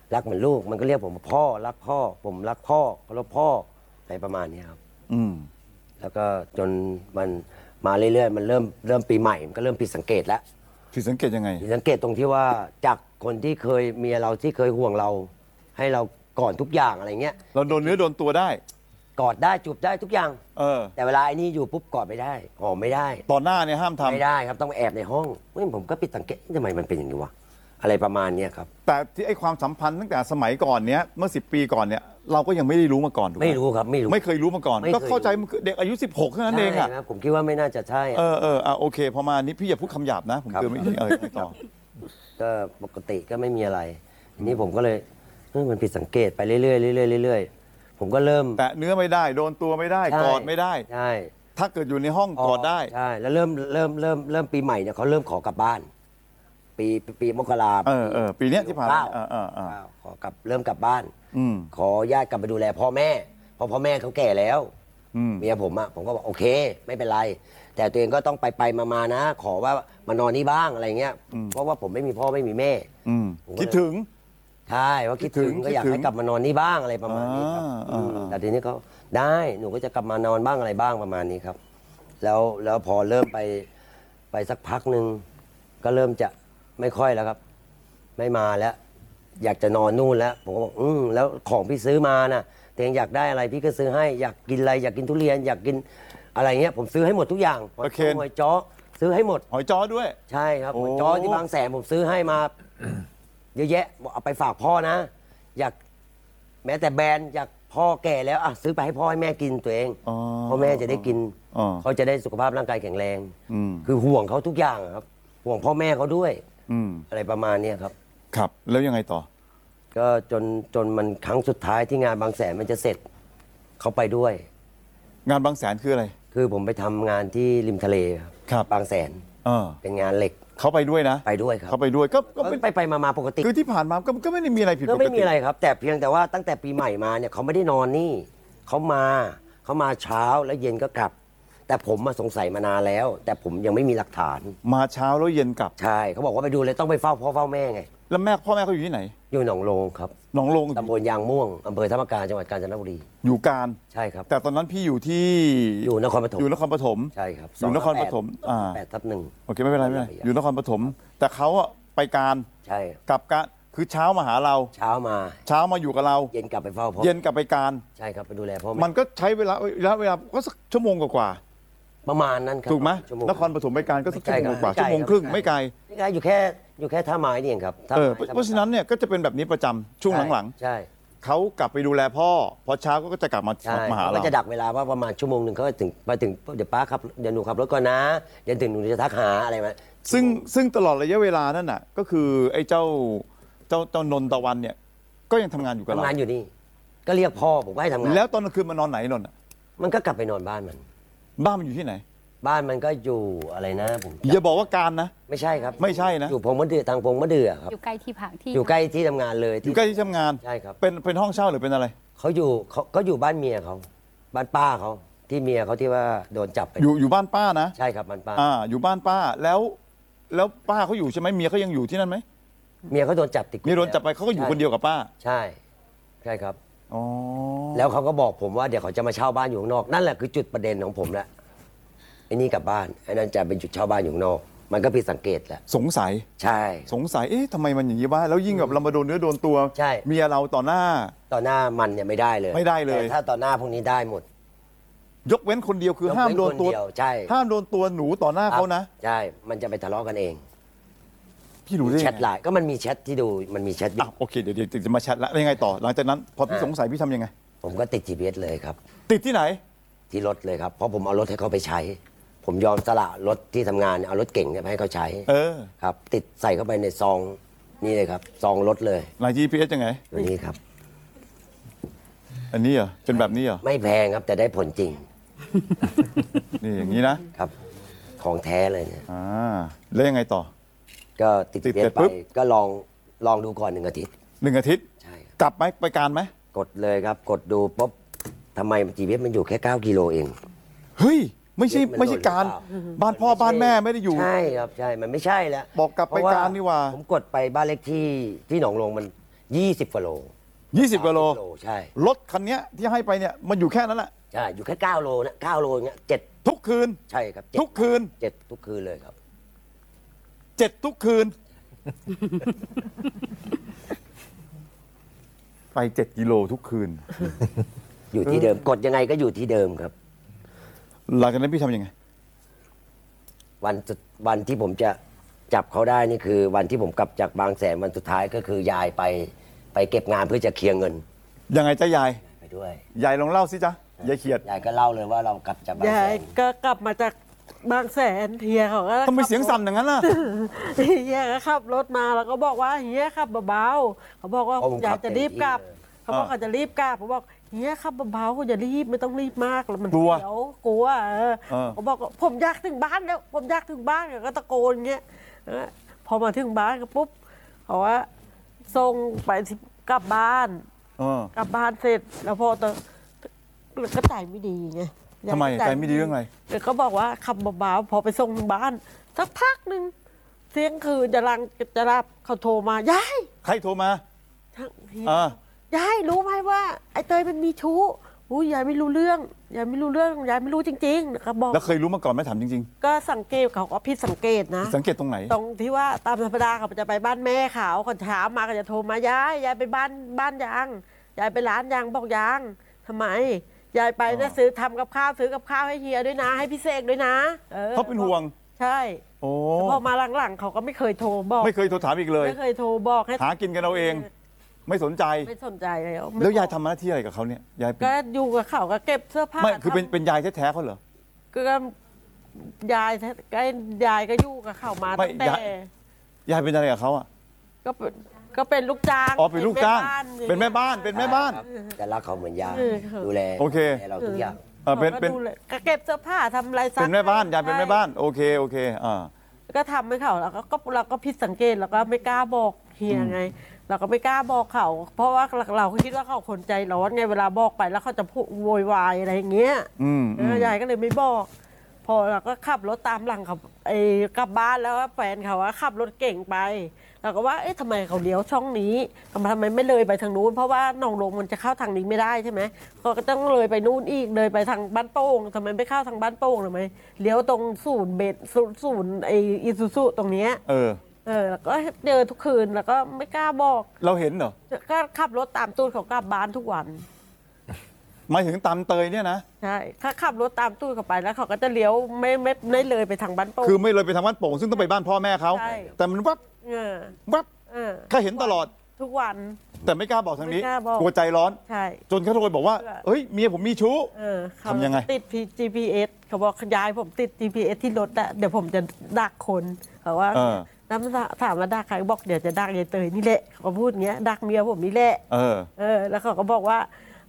รักเหมือนลูกมันก็เรียกผมว่าพ่อรักพ่อผมรักพ่อเคารพพ่ออะไรประมาณนี้ครับอืมแล้วก็จนมันมาเรื่อยๆมันเริ่มปีใหม่มันก็เริ่มผิดสังเกตแล้วผิดสังเกตยังไงผิดสังเกตตรงที่ว่าจากคนที่เคยเมียเราที่เคยห่วงเรา ให้เราก่อนทุกอย่างอะไรเงี้ยเราโดนเนื้อโดนตัวได้กอดได้จูบได้ทุกอย่างเออแต่เวลาไอ้นี่อยู่ปุ๊บกอดไม่ได้หอมไม่ได้ตอนหน้าเนี่ยห้ามทำไม่ได้ครับต้องแอบในห้องเฮ้ยผมก็ผิดสังเกตทำไมมันเป็นอย่างนี้วะอะไรประมาณเนี้ยครับแต่ที่ไอ้ความสัมพันธ์ตั้งแต่สมัยก่อนเนี้ยเมื่อ10 ปีก่อนเนี่ยเราก็ยังไม่ได้รู้มาก่อนถูกไหมไม่รู้ครับไม่รู้ไม่เคยรู้มาก่อนไม่เคยก็เข้าใจมันคือเด็กอายุ16เท่านั้นเองอ่ะใช่ครับผมคิดว่าไม่น่าจะใช่โอเคพอมานี้พี่อย่าพูดคำหยาบนะ ผมครับเตือนไม่ดีไม่ต่อก็ปกติก็ไม่มีอะไรทีนี้ผมก็เลยมันผิดสังเกตไปเรื่อยๆเรื่อยๆเรื่อยๆผมก็เริ่มแต่เนื้อไม่ได้โดนตัวไม่ได้ใช่กอดไม่ได้ใช่ถ้าเกิดอยู่ในห้องกอดได้ใช่แล้วเริ่มปีใหม่เนี่ยเขาเริ่มขอกลับบ้าน ปีมกราปีเนี้ยที่ผ่านมาขอกลับเริ่มกลับบ้านอืมขอญาติกลับไปดูแลพ่อแม่เพราะพ่อแม่เขาแก่แล้วอืมเมียผมก็บอกโอเค ไม่เป็นไร แต่ตัวเองก็ต้องไปมานะ ขอว่ามานอนนี่บ้างอะไรเงี้ยเพราะว่าผมไม่มีพ่อไม่มีแม่ ผมก็เลยคิดถึงใช่ว่าคิดถึงก็อยากให้กลับมานอนนี่บ้างอะไรประมาณนี้ครับแต่ทีนี้ก็ได้หนูก็จะกลับมานอนบ้างอะไรบ้างประมาณนี้ครับ แล้วพอเริ่มไปสักพักหนึ่งก็เริ่มจะไม่ค่อยแล้วครับ ไม่มาแล้ว อยากจะนอนนู่นแล้วผมก็บอกแล้วของพี่ซื้อมาน่ะตัวเองอยากได้อะไรพี่ก็ซื้อให้อยากกินอะไรอยากกินทุเรียนอยากกินอะไรเงี้ยผมซื้อให้หมดทุกอย่างหอยจ้อซื้อให้หมดหอยจ้อด้วยใช่ครับหอยจ้อที่บางแสนผมซื้อให้มา เยอะแยะบอกเอาไปฝากพ่อนะ อยากแม้แต่แบรนด์อยากพ่อแก่แล้วอ่ะซื้อไปให้พ่อให้แม่กินตัวเองพ่อแม่จะได้กินเขาจะได้สุขภาพร่างกายแข็งแรงคือห่วงเขาทุกอย่างครับ ห่วงพ่อแม่เขาด้วยอะไรประมาณนี้ครับครับแล้วยังไงต่อก็จนมันครั้งสุดท้ายที่งานบางแสนมันจะเสร็จเขาไปด้วยงานบางแสนคืออะไรคือผมไปทำงานที่ริมทะเลครับบางแสนเป็นงานเหล็กเขาไปด้วยนะไปด้วยครับเขาไปด้วยก็เป็นไปมาปกติคือที่ผ่านมาก็ไม่ได้มีอะไรผิดปกก็ติไม่มีอะไรครับ แต่เพียงแต่ว่าตั้งแต่ปีใหม่มาเนี่ยเขาไม่ได้นอนนี่เขามาเช้าแล้วเย็นก็กลับ แต่ผมมาสงสัยมานานแล้ว แต่ผมยังไม่มีหลักฐานมาเช้าแล้วเย็นกลับใช่เขาบอกว่าไปดูเลยต้องไปเฝ้าพ่อเฝ้าแม่ไงแล้วพ่อแม่เขาอยู่ที่ไหนอยู่หนองโลงครับหนองโลงตำบลยางม่วงอำเภอธรรมกาญจังหวัดกาญจนบุรีอยู่การใช่ครับแต่ตอนนั้นพี่อยู่ที่อยู่นครปฐมอยู่นครปฐมใช่ครับอยู่นครปฐม 8/1 โอเคไม่เป็นไรไม่เป็นไรอยู่นครปฐมแต่เขาอะไปการใช่กลับการคือเช้ามาหาเราเช้ามาอยู่กับเราเย็นกลับไปเฝ้าพ่อเย็นกลับไปการใช่ครับไปดูแลพ่อแม่มันก็ใช้เวลาก็สักชั่วโมงกว่าประมาณนั้นครับถูกไหมชั่วโงนครปฐมไปการก็สักชั่วโมงกว่าไม่ไกลชั่วโมงครึ่งครับไม่ไกลไม่ไกลอยู่แค่ท่าไม้นี่เองครับท่าไม้เพราะฉะนั้นเนี่ยก็จะเป็นแบบนี้ประจำช่วงหลังใช่ๆเขากลับไปดูแลพ่อพอเช้าก็จะกลับมาใช่หาเขาเราก็จะดักเวลาว่าประมาณชั่วโมงหนึ่งเขาก็ไปถึงเดี๋ยวป้าครับเดี๋ยวหนูขับรถก่อนนะเดี๋ยวถึงหนูจะทักหาอะไรมาซึ่งตลอดระยะเวลานั่นน่ะก็คือไอ้เจ้านนตะวันเนี่ยก็ยังทำงานอยู่กับเราทำงานอยู่นี่ก็เรียกพ่อผมก็ให้ทำงานแล้วตอนกลางคืนมานอนไหนนนท์อะมันก็กลับไปนอนบ้านมันบ้านมันอยู่ที่ไหนบ้านมันก็อยู่อะไรนะผมอย่าบอกว่าการนะไม่ใช่ครับไม่ใช่นะอยู่พงมะเดื่อทางพงมะเดื่อครับอยู่ใกล้ที่พักที่อยู่ใกล้ที่ทำงานเลยอยู่ใกล้ที่ทำงานใช่ครับเป็นห้องเช่าหรือเป็นอะไรเขาอยู่บ้านเมียเขาบ้านป้าเขาที่เมียเขาที่ว่าโดนจับไปอยู่บ้านป้านะใช่ครับบ้านป้าอยู่บ้านป้าแล้วป้าเขาอยู่ใช่ไหมเมียเขายังอยู่ที่นั่นไหมเมียเขาโดนจับติดคุกเมียโดนจับไปเขาก็อยู่คนเดียวกับป้าใช่ครับแล้วเขาก็บอกผมว่าเดี๋ยวเขาจะมาเช่าบ้านอยู่ข้างนอกนั่นแหละคือจุดประเด็นของผมแหละไอ้นี่กลับบ้านไอ้นั่นจะเป็นจุดเช่าบ้านอยู่ข้างนอกมันก็ผิดสังเกตแหละสงสัยใช่สงสัยทำไมมันอย่างนี้วะแล้วยิ่งแบบเรามาโดนเนื้อโดนตัวใช่เมียเราต่อหน้ามันเนี่ยไม่ได้เลยไม่ได้เลยแต่ถ้าต่อหน้าพวกนี้ได้หมดยกเว้นคนเดียวคือห้ามโดนตัวยกเว้นคนเดียวใช่ห้ามโดนตัวหนูต่อหน้าเขานะใช่มันจะไปทะเลาะกันเองพี่รู้ได้แชไงทไลน์ก็มันมีแชทที่ดูมันมีแชทโอเคเดี๋ยวจะมาแชทแล้วยังไงต่อหลังจากนั้นพอพี่สงสัยพี่ทำยังไงผมก็ติด GPS เลยครับติดที่ไหนที่รถเลยครับเพราะผมเอารถให้เขาไปใช้ ผมยอมสละรถที่ทำงานเอารถเก่งเนี่ยไปให้เขาใช้ครับติดใส่เข้าไปในซองนี่เลยครับซองรถเลยราย GPS ยังไงตัวนี้ครับอันนี้เหรอเป็นแบบนี้เหรอไม่แพงครับแต่ได้ผลจริงนี่อย่างนี้นะครับของแท้เลยเนี่ยแล้วยังไงต่อก็ติดติดเสร็จเสร็จไปปุ๊บก็ลองดูก่อน1 อาทิตย์ 1 อาทิตย์ใช่กลับไหมไปการไหมกดเลยครับกดดูปุ๊บทำไม GPS มันอยู่แค่9 กิโลเองเฮ้ยไม่ใช่การบ้านพ่อบ้านแม่ไม่ได้อยู่ใช่ครับใช่มันไม่ใช่แล้วบอกกลับไปการนี่ว่าผมกดไปบ้านเลขที่หนองโลงมัน 20 กว่าโล 20กว่าโลใช่รถคันเนี้ยที่ให้ไปเนี่ยมันอยู่แค่นั้นแหละใช่อยู่แค่9โลนะ9โลอย่างเงี้ย7 ทุกคืนใช่ครับทุกคืน 7ทุกคืนเลยครับ 7 ทุกคืน ไป7 กิโลทุกคืนอยู่ที่เดิมกดยังไงก็อยู่ที่เดิมครับหลังจากนั้นพี่ทำยังไงวันที่ผมจะจับเขาได้นี่คือ วันที่ผมกลับจากบางแสนวันสุดท้ายก็คือยายไปเก็บงานเพื่อจะเคลียร์เงินยังไงจ๊ะยายไปด้วยยายลองเล่าสิจ๊ะยายเขียดยายก็เล่าเลยว่าเรากลับจากบางยาแสยนก็กลับมาจากบางแสนเฮียเขาก็ทำไมเสียงสั่นอย่างนั้นล่ะเฮียก็ขับรถมาแล้วก็บอกว่าเฮียขับเบาๆเขาบอกว่าผมขับยายจะรีบกลับเต็มที่เลยเขาบอกเขาจะรีบกลับผมบอกเฮียขับเบาๆอย่ารีบไม่ต้องรีบมากแล้วมันกลัวเดี๋ยวกลัวเออเขาบอกว่าผมอยากถึงบ้านแล้วผมอยากถึงบ้านก็ตะโกนอย่างเงี้ยพอมาถึงบ้านก็ปุ๊บเขาว่าส่งไปกลับบ้าน กลับบ้านเสร็จแล้วพอตอนก็ใจไม่ดีไงทำไมใจไม่ดีเรื่องอะไรเดี๋ยวเขาบอกว่าขับเบาๆพอไปส่งถึงบ้านสักพักหนึ่งเที่ยงคืนจะรับเขาโทรมายายใครโทรมาทั้งทีอ่ายายรู้ไหมว่าไอ้เตยมันมีชู้อุ้ยยายไม่รู้เรื่องยายไม่รู้เรื่องยายไม่รู้จริงๆนะครับบอกแล้วเคยรู้มาก่อนไหมถามจริงก็สังเกตเขาก็ผิดสังเกตนะๆ สังเกตตรงไหนตรงที่ว่าตามธรรมดาเขาจะไปบ้านแม่เขาก่อนเช้ามาก็จะโทรมายายไปบ้านยังยายไปร้านยังบอกยังทำไมยายไปจะซื้อทำกับข้าวซื้อกับข้าวให้เฮียด้วยนะ ให้พี่เสกด้วยนะเขาเป็นห่วงใช่โอ้พอมาหลังๆเขาก็ไม่เคยโทรบอกไม่เคยโทรถามอีกเลยไม่เคยโทรบอกให้หากินกันเอาเอง ไม่สนใจไม่สนใจแล้วแล้วยายทำหน้าที่อะไรกับเขาเนี่ยยายเป็นก็อยู่กับเขาก็เก็บเสื้อผ้าไม่คือเป็นยายแท้ๆเขาเหรอก็ยายก็ยายก็อยู่กับเขามาไม่ตั้งแต่ยายเป็นอะไรกับเขาอ่ะก็เป็นลูกจ้างอ๋อเป็นลูกจ้างเป็นแม่บ้านเป็นแม่บ้านแต่รักเขาเหมือนยายเออดูแลโอเคดูแลเราทุกอย่างเป็นก็เก็บเสื้อผ้าทำอะไรซักเป็นแม่บ้านยายเป็นแม่บ้าน โอเคอ่าก็ทำให้เขาแล้วก็เราก็ผิดสังเกตแล้วก็ไม่กล้าบอกเฮียไง เราก็ไม่กล้าบอกเขา เพราะว่าเราคิดว่าเขาคนใจร้อนไงเวลาบอกไปแล้วเขาจะพูดโวยวายอะไรอย่างเงี้ย ยายก็เลยไม่บอก พอเราก็ขับรถตามหลังเขากลับบ้านแล้วแฟนเขาว่าขับรถเก่งไปเราก็ว่าเอ๊ะทำไมเขาเลี้ยวช่องนี้ทำไมไม่เลยไปทางนู้นเพราะว่าหนองลงมันจะเข้าทางนี้ไม่ได้ใช่ไหมเขาก็ต้องเลยไปนู่นอีกเลยไปทางบ้านโป่งทำไมไม่เข้าทางบ้านโป่งทำไมเลี้ยวตรงศูนย์เบสศูนย์อิซูซุตรงเนี้ยแล้วก็เจอทุกคืนแล้วก็ไม่กล้าบอกเราเห็นเหรอก็ขับรถตามตูดเขากลับบ้านทุกวันหมายถึงตามเตยเนี่ยนะใช่ถ้าขับรถตามตู้เข้าไปแล้วเขาก็จะเลี้ยวไม่เลยไปทางบ้านโป่งคือไม่เลยไปทางบ้านโป่งซึ่งต้องไปบ้านพ่อแม่เขาใช่แต่มันวับแค่เห็นตลอดทุกวันแต่ไม่กล้าบอกทางนี้ไม่กล้าบอกกลัวใจร้อนใช่จนเขาโทรไปบอกว่าเฮ้ยเมียผมมีชู้เขาทำยังไงติด GPS เขาบอกยายผมติด GPS ที่รถอะเดี๋ยวผมจะดักคนเขาว่าน้ำถามว่าดักใครบอกเดี๋ยวจะดักยายเตยนี่แหละเขาพูดอย่างเงี้ยดักเมียผมนี่แหละแล้วเขาก็บอกว่า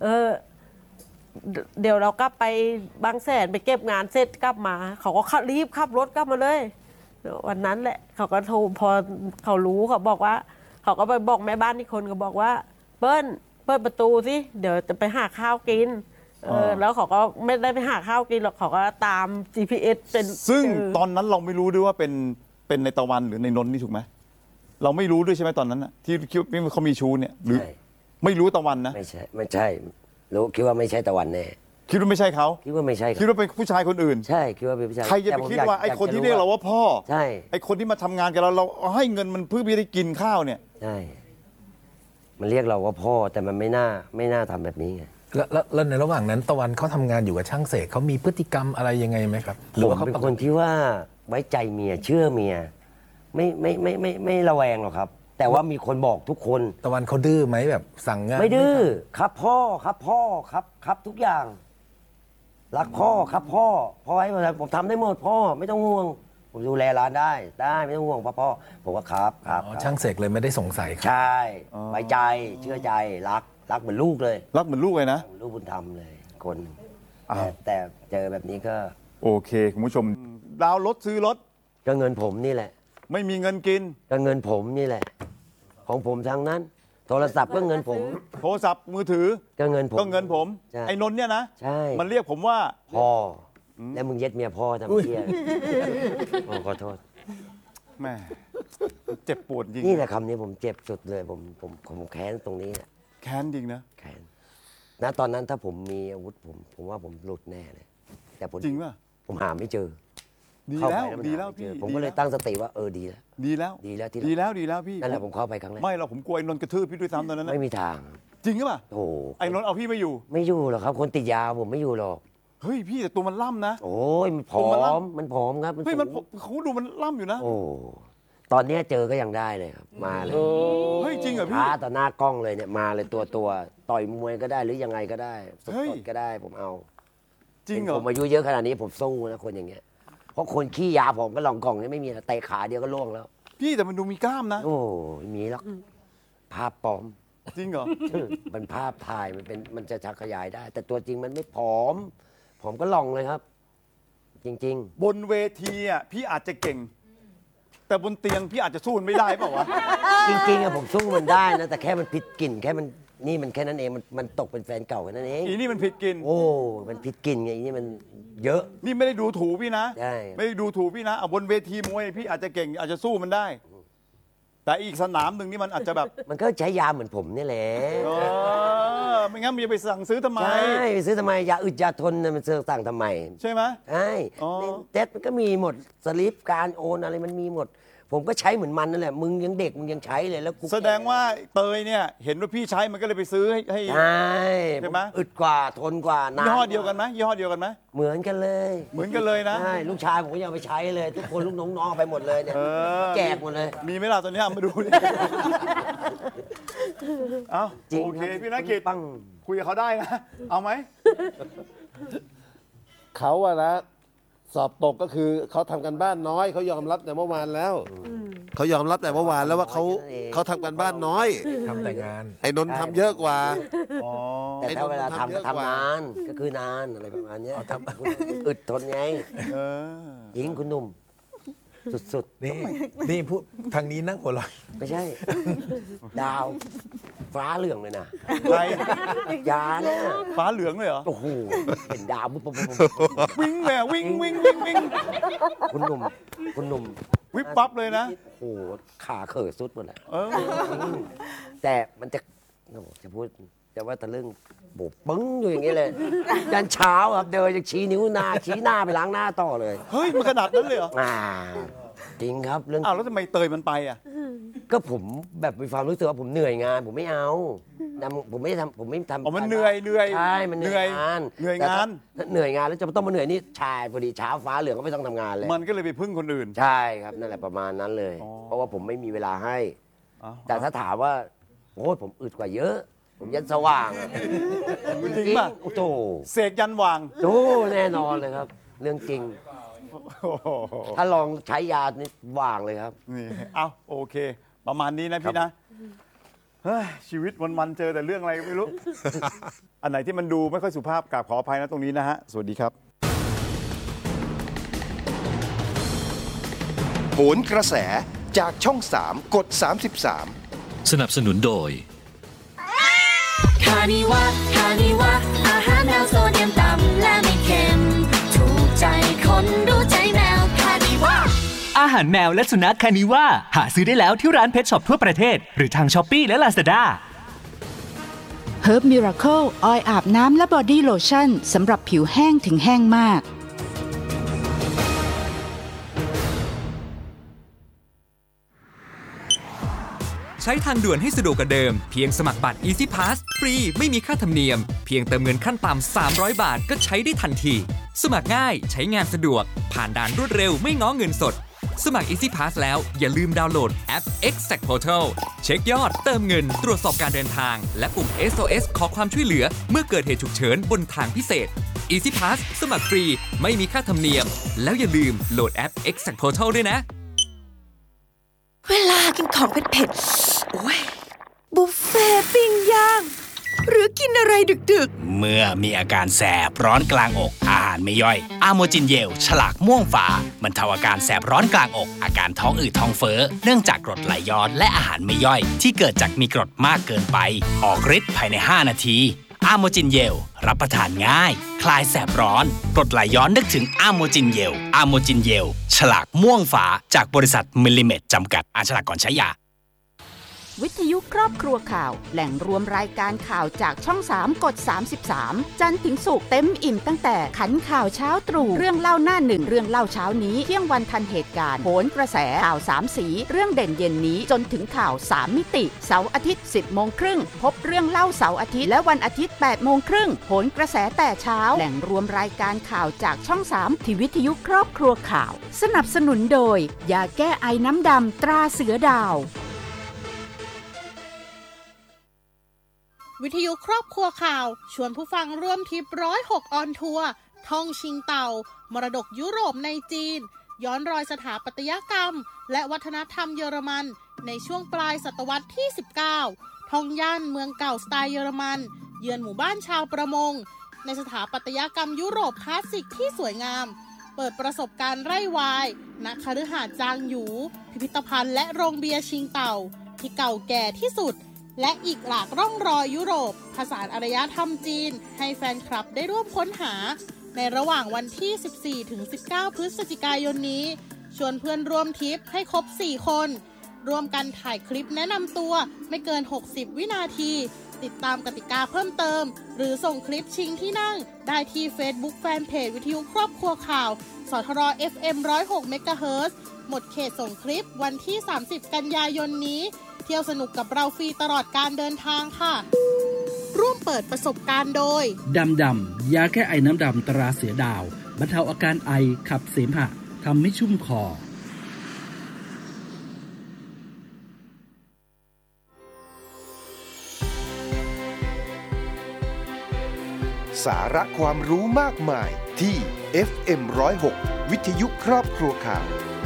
เดี๋ยวเรากลับไปบางแสนไปเก็บงานเสร็จกลับมา เขาก็รีบขับรถกลับมาเลยวันนั้นแหละเขาก็โทรพอเขารู้เขาบอกว่าเขาก็ไปบอกแม่บ้านที่คนก็บอกว่าเปิดประตูสิเดี๋ยวจะไปหาข้าวกินแล้วเขาก็ไม่ได้ไปหาข้าวกินหรอกเขาก็ตาม GPS เป็นซึ่งตอนนั้นเราไม่รู้ด้วยว่าเป็นในตะวันหรือในนนท์นี่ถูกไหมเราไม่รู้ด้วยใช่ไหมตอนนั้นที่คิดว่าเขามีชู้เนี่ยหรือไม่รู้ตะวันนะไม่ใช่รู้คิดว่าไม่ใช่ตะวันแน่คิดว่าไม่ใช่เขาคิดว่าไม่ใช่คิดว่าเป็นผู้ชายคนอื่นใช่คิดว่าเป็นผู้ชายใครจะไปคิดว่าไอ้คนที่เรียกเราว่าพ่อใช่ไอ้คนที่มาทำงานกับเราให้เงินมันเพื่อที่ได้กินข้าวเนี่ยใช่มันเรียกเราว่าพ่อแต่มันไม่น่าทำแบบนี้ไงแล้วในระหว่างนั้นตะวันเขาทำงานอยู่กับช่างเสกเขามีพฤติกรรมอะไรยังไงไหมครับผมเป็นคนที่ว่าไว้ใจเมียเชื่อเมียไม่ระแวงหรอกครับ แต่ว่ามีคนบอกทุกคนตะวันเขาดื้อไหมแบบสั่งงานไม่ดื้อครับพ่อครับทุกอย่างรักพ่อครับพ่อให้ผมทำได้หมดพ่อไม่ต้องห่วงผมดูแลร้านได้ไม่ต้องห่วงพ่อผมว่าครับช่างเสกเลยไม่ได้สงสัยครับใช่ไว้ใจเชื่อใจรักเหมือนลูกเลยรักเหมือนลูกเลยนะลูกบุญธรรมเลยคนแต่เจอแบบนี้ก็โอเคคุณผู้ชมดาวรถซื้อรถก็เงินผมนี่แหละไม่มีเงินกินก็เงินผมนี่แหละของผมทางนั้นโทรศัพท์ก็เงินผมโทรศัพท์มือถือก็เงินผมไอ้นนท์เนี่ยนะใช่มันเรียกผมว่าพ่อแล้วมึงเย็ดเมียพ่อทำเพี้ยขอโทษแม่เจ็บปวดจริงนี่แหละคำนี้ผมเจ็บสุดเลยผมแค้นตรงนี้แหละแค้นจริงนะแค้นณตอนนั้นถ้าผมมีอาวุธผมว่าผมหลุดแน่เลยแต่ผมจริงป่ะผมหาไม่เจอดีเข้าแล้วไปมันดีหาแล้วไม่เจพี่อผมก็เลยตั้งสติว่าดีแล้วดีแล้วดีแล้วที่ดีแล้วพี่นั่นแหละผมเข้าไปครั้งแรกไม่เราผมกลัวไอ้นนท์กระทืบพี่ด้วยซ้ำตอนนั้นนะไม่มีทางจริงหรือเปล่าโอ้โหไอ้นนท์เอาพี่ไม่อยู่ไม่อยู่หรอกครับ คนติดยาผมไม่อยู่หรอกเฮ้ยพี่แต่ตัวมันล่ำนะโอ้ยมันผอมมันผอมครับเฮ้ยมันสูงเขาดูมันล่ำอยู่นะโอ้ตอนเนี้ยเจอก็ยังได้เลยครับมาเลยเฮ้ยจริงเหรอพี่ท้าต่อหน้ากล้องเลยเนี่ยมาเลยตัวต่อยมวยก็ได้หรือยังไงก็ได้สเฮ้ยดๆก็ได้ผมเอาจริงเหรอผมอายุเยอะขนาดนี้ผมสู้นะคนอย่างเงี้ยเพราะคนขี้ยาผมก็ลองกล่องนี่ไม่มีนะเตะขาเดียวก็ล่วงแล้วพี่แต่มันดูมีกล้ามนะโอ้ไม่มีหรอกภาพปลอมจริงเหรอมันภาพถ่ายมันจะชักขยายได้ แต่ตัวจริงมันไม่ผอมผมก็ลองเลยครับ จริงบนเวทีอ่ะพี่อาจจะเก่ง แต่บนเตียงพี่อาจจะสู้มันไม่ได้เปล่าวะๆ จริงๆอะผมสู้มันได้นะแต่แค่มันผิดกลิ่นแค่มันนี่มันแค่นั้นเองมันตกเป็นแฟนเก่าแค่นั้นเองอีนี่มันผิดกินโอ้มันผิดกลิ่นไงอีนี่มันเยอะนี่ไม่ได้ดูถูกพี่นะใช่ไม่ได้ดูถูกพี่นะเอาบนเวทีมวยพี่อาจจะเก่งอาจจะสู้มันได้ แต่อีกสนามหนึ่งนี่มันอาจจะแบบมันก็ใช้ยาเหมือนผมนี่แหละไม่งั้นมันจะไปสั่งซื้อทำไมใช่ไปซื้อทำไมยาอึดยาทนน่ะมันซื้อสั่งทำไมใช่ไหมใช่อ๋อในเจ็ตมันก็มีหมดสลิปการโอนอะไรมันมีหมด ผมก็ใช้เหมือนมันนั่นแหละมึงยังเด็กมึงยังใช้เลยแล้วกูแสดงว่าเตยเนี่ยเห็นว่าพี่ใช้มันก็เลยไปซื้อให้ใช่ใช่ไหมอึดกว่าทนกว่านานยี่ห้อเดียวกันไหมยี่ห้อเดียวกันไหมเหมือนกันเลยเหมือนกันเลยนะใช่ลูกชายผมก็ยังเอาไปใช้เลย ทุกคนลูกน้องๆไปหมดเลยเนี่ย แจกหมดเลยมีไหมล่ะตอนนี้เอามาดูดิเอาจริงโอเคครับพี่นักกิจปังคุยกับเขาได้นะ เอาไหมเขาอะนะสอบตกก็คือเขาทำกันบ้านน้อยเขายอมรับแต่เมื่อวานแล้วเขายอมรับแต่เมื่อวานแล้วว่าเขาทำกันบ้านน้อยทำแต่งานไอ้นนท์ทำเยอะกว่าแต่ถ้าเวลาไอ้นนท์ทำเยอะทำกว่านานก็คือนานอะไรประมาณเนี้ยอึดทนไงยิงคุณหนุ่มสุดนี่พูดทางนี้นั่งหัวเราะๆ ไม่ใช่ ดาว ฟ้าเหลืองเลยนะใครยาเนี่ยฟ้าเหลืองเลยเหรอโอ้โหเห็นดาวปุ๊บวิ่งเลยอะวิ่งวิ่งวิ่งวิ่งคุณหนุ่มวิบปั๊บเลยนะโอ้โหขาเขิดสุดหมดเลยเออแต่มันจะโอ้โหจะพูดจะว่าตะลึงโบกปึ้งอยู่อย่างนี้เลยยันเช้าครับเดินจะชี้นิ้วหน้าชี้หน้าไปล้างหน้าต่อเลยเฮ้ยมันขนาดนั้นเลยเหรอจริงครับเรื่องอ้าวแล้วทำไมเตยมันไปอ่ะก็ผมแบบมีความรู้สึกว่าผมเหนื่อยงาน ผมไม่เอาผมไม่ทำอ๋อมันเหนื่อยใช่มันเหนื่อยงานเหนื่อยแต่งานถ้าเหนื่อยงานแล้วจะต้องมาเหนื่อยนี่ชายพอดีเช้าฟ้าเหลืองก็ไม่ต้องทำงานเลยมันก็เลยไปพึ่งคนอื่นใช่ครับนั่นแหละประมาณนั้นเลย เพราะว่าผมไม่มีเวลาให้ แต่ถ้าถามว่าโอ้ยผมอึดกว่าเยอะ ผมยันสว่างจริงป่ะโอ้โหเสกยันวางโอ้แน่นอนเลยครับ เรื่องจริง ถ้าลองใช้ยานี่ว่างเลยครับนี่เอาโอเค ประมาณนี้นะพี่นะเฮ้ยชีวิตวันๆเจอแต่เรื่องอะไรก็ไม่รู้ อันไหนที่มันดูไม่ค่อยสุภาพกราบขออภัยนะตรงนี้นะฮะ สวัสดีครับโหนกระแสจากช่อง 3 กด 33 สนับสนุนโดยคานิวะอาหารแนวโซเดียมต่ำและไม่เค็มถูกใจคนรู้ใจแมวคานิวะอาหารแมวและสุนัขคานิว่าหาซื้อได้แล้วที่ร้านเพชช็อปทั่วประเทศ หรือทางช้อปปี้และ Lazada Herb Miracle ออยล์อาบน้ำและบอดี้โลชั่นสำหรับผิวแห้งถึงแห้งมากใช้ทางด่วนให้สะดวกกว่าเดิมเพียงสมัครบัตร Easy Pass ฟรีไม่มีค่าธรรมเนียมเพียงเติมเงินขั้นต่ำ300 บาทก็ใช้ได้ทันทีสมัครง่ายใช้งานสะดวกผ่านด่านรวดเร็วไม่ง้อเงินสดสมัคร Easy Pass แล้วอย่าลืมดาวน์โหลดแอป Exact Portal เช็คยอดเติมเงินตรวจสอบการเดินทางและปุ่ม SOS ขอความช่วยเหลือเมื่อเกิดเหตุฉุกเฉินบนทางพิเศษ Easy Pass สมัครฟรีไม่มีค่าธรรมเนียมแล้วอย่าลืมโหลดแอป Exact Portal ด้วยนะเวลากินของเผ็ดๆ โอ้ยบุฟเฟ่ปิ้งย่าง หรือกินอะไรดึกเมื่อมีอาการแสบร้อนกลางอกอาหารไม่ย่อยอะโมจินเยลฉลากม่วงฝาบรรเทาอาการแสบร้อนกลางอกอาการท้องอืดท้องเฟ้อเนื่องจากกรดไหลย้อนและอาหารไม่ย่อยที่เกิดจากมีกรดมากเกินไปออกฤทธิ์ภายใน5 นาทีอาโมจินเยลรับประทานง่ายคลายแสบร้อนกรดไหลย้อนนึกถึงอาโมจินเยลอาโมจินเยลฉลากม่วงฟ้าจากบริษัทมิลลิเมตรจำกัดอ่านฉลากก่อนใช้ยาวิทยุครอบครัวข่าวแหล่งรวมรายการข่าวจากช่อง3กด33จันทร์ถึงศุกร์เต็มอิ่มตั้งแต่ขันข่าวเช้าตรู่เรื่องเล่าหน้าหนึ่งเรื่องเล่าเช้านี้เที่ยงวันทันเหตุการณ์โหนกระแสข่าว3สีเรื่องเด่นเย็นนี้จนถึงข่าว3มิติเสาร์อาทิตย์ 10:30 นพบเรื่องเล่าเสาร์อาทิตย์และวันอาทิตย์ 8:30 นโหนกระแสแต่เช้าแหล่งรวมรายการข่าวจากช่อง3ที่วิทยุครอบครัวข่าวสนับสนุนโดยยาแก้ไอน้ำดำตราเสือดาววิทยุครอบครัวข่าวชวนผู้ฟังร่วมทริป106ออนทัวร์ท่องชิงเต่ามรดกยุโรปในจีนย้อนรอยสถาปัตยกรรมและวัฒนธรรมเยอรมันในช่วงปลายศตวรรษที่19ท่องย่านเมืองเก่าสไตล์เยอรมันเยือนหมู่บ้านชาวประมงในสถาปัตยกรรมยุโรปคลาสสิกที่สวยงามเปิดประสบการณ์ไร่วายณคฤหาสน์จางหยูพิพิธภัณฑ์และโรงเบียร์ชิงเต่าที่เก่าแก่ที่สุดและอีกหลากร่องรอยยุโรปผสานอารยธรรมจีนให้แฟนคลับได้ร่วมค้นหาในระหว่างวันที่ 14-19 พฤศจิกายนนี้ชวนเพื่อนร่วมทริปให้ครบ 4 คนร่วมกันถ่ายคลิปแนะนำตัวไม่เกิน 60 วินาทีติดตามกติกาเพิ่มเติมหรือส่งคลิปชิงที่นั่งได้ที่ Facebook Fanpage วิทยุครอบครัวข่าวสทร FM 106 เมกะเฮิรตซ์หมดเขตส่งคลิปวันที่ 30 กันยายนนี้เที่ยวสนุกกับเราฟรีตลอดการเดินทางค่ะร่วมเปิดประสบการณ์โดยดำยาแก้ไอน้ำดำตราเสือดาวบรรเทาอาการไอขับเสมหะทำให้ชุ่มคอสาระความรู้มากมายที่ FM 106 วิทยุครอบครัวข่าว